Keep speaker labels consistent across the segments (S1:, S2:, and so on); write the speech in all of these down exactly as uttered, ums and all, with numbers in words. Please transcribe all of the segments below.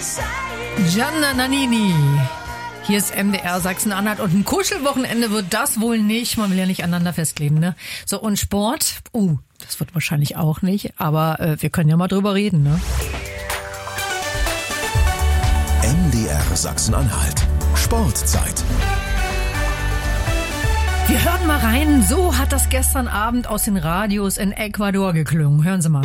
S1: Gianna Nannini. Hier ist M D R Sachsen-Anhalt und ein Kuschelwochenende wird das wohl nicht. Man will ja nicht aneinander festkleben, ne? So, und Sport? Uh, das wird wahrscheinlich auch nicht, aber äh, wir können ja mal drüber reden, ne?
S2: M D R Sachsen-Anhalt. Sportzeit.
S1: Wir hören mal rein. So hat das gestern Abend aus den Radios in Ecuador geklungen. Hören Sie mal.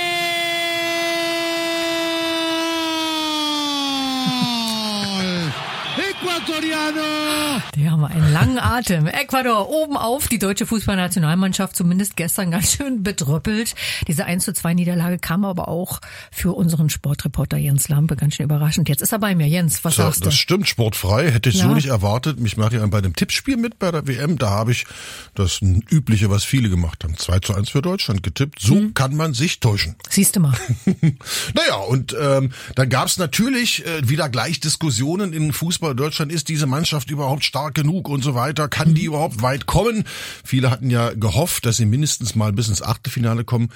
S1: Die haben einen langen Atem. Ecuador oben auf, die deutsche Fußballnationalmannschaft zumindest gestern ganz schön bedröppelt. Diese eins zu zwei Niederlage kam aber auch für unseren Sportreporter Jens Lampe ganz schön überraschend. Jetzt ist er bei mir. Jens, was
S3: so,
S1: sagst du?
S3: Das stimmt, sportfrei. Hätte ich
S1: ja.
S3: so nicht erwartet. Ich mache ja bei dem Tippspiel mit bei der W M. Da habe ich das Übliche, was viele gemacht haben. zwei zu eins für Deutschland getippt. So hm. kann man sich täuschen.
S1: Siehst du mal.
S3: Naja, und ähm, dann gab es natürlich äh, wieder gleich Diskussionen in Fußball. Deutschland, ist diese Mannschaft überhaupt stark genug und so weiter? Kann die überhaupt weit kommen? Viele hatten ja gehofft, dass sie mindestens mal bis ins Achtelfinale kommen.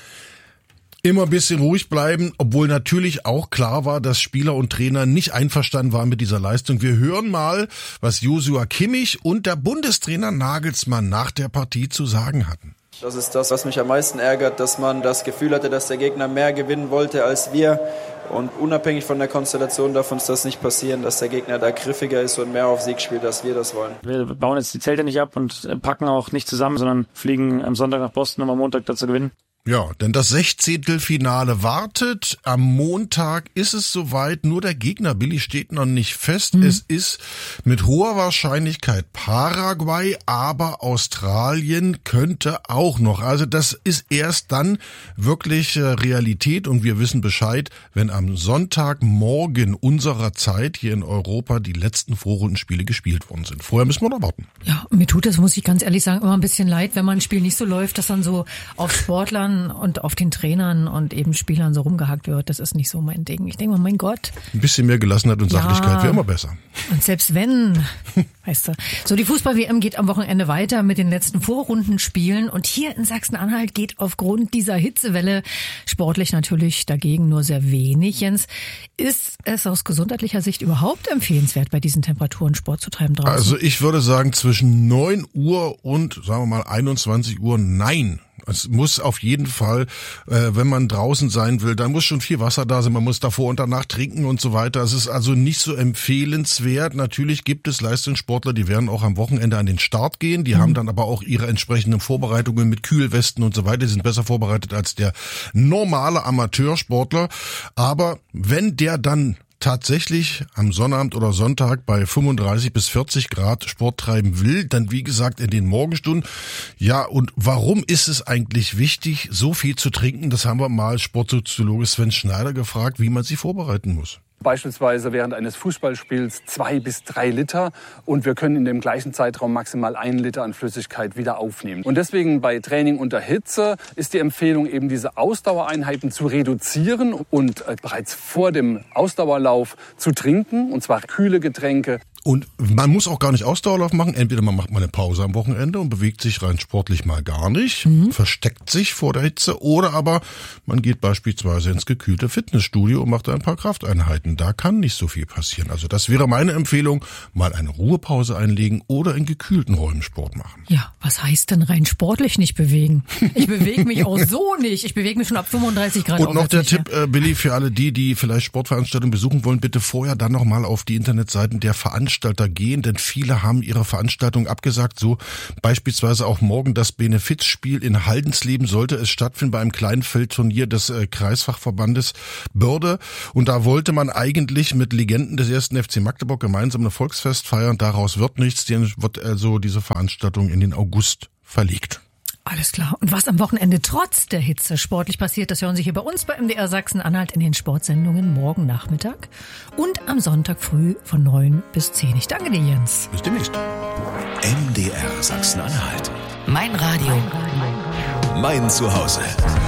S3: Immer ein bisschen ruhig bleiben, obwohl natürlich auch klar war, dass Spieler und Trainer nicht einverstanden waren mit dieser Leistung. Wir hören mal, was Joshua Kimmich und der Bundestrainer Nagelsmann nach der Partie zu sagen hatten.
S4: Das ist das, was mich am meisten ärgert, dass man das Gefühl hatte, dass der Gegner mehr gewinnen wollte als wir. Und unabhängig von der Konstellation darf uns das nicht passieren, dass der Gegner da griffiger ist und mehr auf Sieg spielt, als wir das wollen.
S5: Wir bauen jetzt die Zelte nicht ab und packen auch nicht zusammen, sondern fliegen am Sonntag nach Boston, um am Montag dazu gewinnen.
S3: Ja, denn das Sechzehntelfinale wartet. Am Montag ist es soweit. Nur der Gegner, Billy, steht noch nicht fest. Mhm. Es ist mit hoher Wahrscheinlichkeit Paraguay, aber Australien könnte auch noch. Also das ist erst dann wirklich Realität und wir wissen Bescheid, wenn am Sonntagmorgen unserer Zeit hier in Europa die letzten Vorrundenspiele gespielt worden sind. Vorher müssen wir noch warten.
S1: Ja, mir tut das, muss ich ganz ehrlich sagen, immer ein bisschen leid, wenn man ein Spiel nicht so läuft, dass dann so auf Sportlern und auf den Trainern und eben Spielern so rumgehackt wird. Das ist nicht so mein Ding. Ich denke mal, mein Gott.
S3: Ein bisschen mehr Gelassenheit und Sachlichkeit ja. wäre immer besser.
S1: Und selbst wenn, weißt du. So, die Fußball-W M geht am Wochenende weiter mit den letzten Vorrundenspielen. Und hier in Sachsen-Anhalt geht aufgrund dieser Hitzewelle sportlich natürlich dagegen nur sehr wenig. Jens, ist es aus gesundheitlicher Sicht überhaupt empfehlenswert, bei diesen Temperaturen Sport zu treiben draußen?
S3: Also ich würde sagen, zwischen neun Uhr und, sagen wir mal, einundzwanzig Uhr, nein. Es muss auf jeden Fall, äh, wenn man draußen sein will, da muss schon viel Wasser da sein, man muss davor und danach trinken und so weiter. Es ist also nicht so empfehlenswert. Natürlich gibt es Leistungssportler, die werden auch am Wochenende an den Start gehen. Die mhm. haben dann aber auch ihre entsprechenden Vorbereitungen mit Kühlwesten und so weiter. Die sind besser vorbereitet als der normale Amateursportler. Aber wenn der dann tatsächlich am Sonnabend oder Sonntag bei fünfunddreißig bis vierzig Grad Sport treiben will, dann wie gesagt in den Morgenstunden. Ja, und warum ist es eigentlich wichtig, so viel zu trinken? Das haben wir mal Sportsoziologe Sven Schneider gefragt, wie man sich vorbereiten muss.
S6: Beispielsweise während eines Fußballspiels zwei bis drei Liter und wir können in dem gleichen Zeitraum maximal einen Liter an Flüssigkeit wieder aufnehmen. Und deswegen bei Training unter Hitze ist die Empfehlung eben diese Ausdauereinheiten zu reduzieren und bereits vor dem Ausdauerlauf zu trinken, und zwar kühle Getränke.
S3: Und man muss auch gar nicht Ausdauerlauf machen. Entweder man macht mal eine Pause am Wochenende und bewegt sich rein sportlich mal gar nicht, mhm. versteckt sich vor der Hitze, oder aber man geht beispielsweise ins gekühlte Fitnessstudio und macht ein paar Krafteinheiten. Da kann nicht so viel passieren. Also das wäre meine Empfehlung, mal eine Ruhepause einlegen oder in gekühlten Räumen Sport machen.
S1: Ja, was heißt denn rein sportlich nicht bewegen? Ich bewege mich auch so nicht. Ich bewege mich schon ab fünfunddreißig Grad.
S3: Und noch der Tipp, äh, Billy, für alle die, die vielleicht Sportveranstaltungen besuchen wollen, bitte vorher dann nochmal auf die Internetseiten der Veranstalter gehen, denn viele haben ihre Veranstaltung abgesagt. So beispielsweise auch morgen das Benefizspiel in Haldensleben sollte es stattfinden bei einem kleinen Feldturnier des äh, Kreisfachverbandes Börde. Und da wollte man eigentlich mit Legenden des ersten F C Magdeburg gemeinsam ein Volksfest feiern. Daraus wird nichts, denn wird also diese Veranstaltung in den August verlegt.
S1: Alles klar. Und was am Wochenende trotz der Hitze sportlich passiert, das hören Sie hier bei uns bei M D R Sachsen-Anhalt in den Sportsendungen morgen Nachmittag und am Sonntag früh von neun bis zehn. Ich danke dir, Jens.
S3: Bis demnächst.
S2: M D R Sachsen-Anhalt.
S1: Mein Radio.
S2: Mein Zuhause.